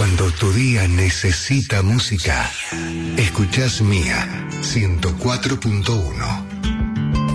Cuando tu día necesita música, escuchás Mía 104.1.